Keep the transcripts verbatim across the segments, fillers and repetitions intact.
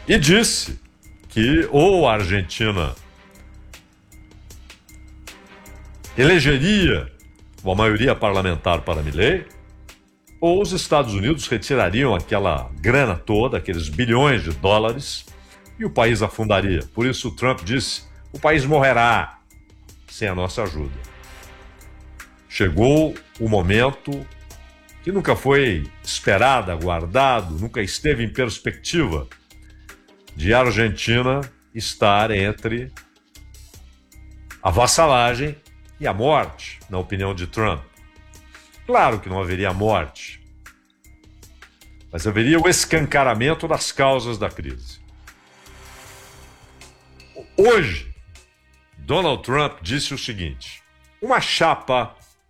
e disse que ou a Argentina elegeria uma maioria parlamentar para Milei, ou os Estados Unidos retirariam aquela grana toda, aqueles bilhões de dólares, e o país afundaria. Por isso Trump disse: o país morrerá sem a nossa ajuda. Chegou o momento que nunca foi esperado, aguardado, nunca esteve em perspectiva, de a Argentina estar entre a vassalagem e a morte, na opinião de Trump. Claro que não haveria morte, mas haveria o escancaramento das causas da crise. Hoje, Donald Trump disse o seguinte: uma chapa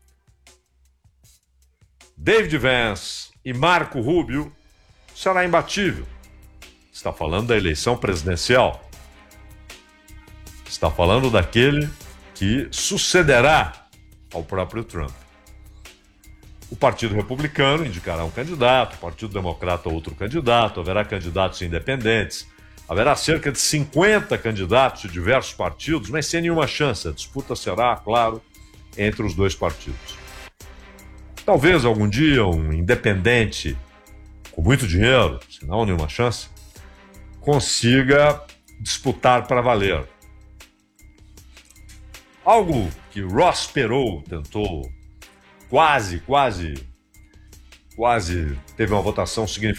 David Vance e Marco Rubio será imbatível. Está falando da eleição presidencial. Está falando daquele que sucederá ao próprio Trump. O Partido Republicano indicará um candidato, o Partido Democrata outro candidato, haverá candidatos independentes, haverá cerca de cinquenta candidatos de diversos partidos, mas sem nenhuma chance. A disputa será, claro, entre os dois partidos. Talvez algum dia um independente com muito dinheiro, se não nenhuma chance, consiga disputar para valer. Algo que Ross Perot tentou, quase, quase, quase teve uma votação significativa.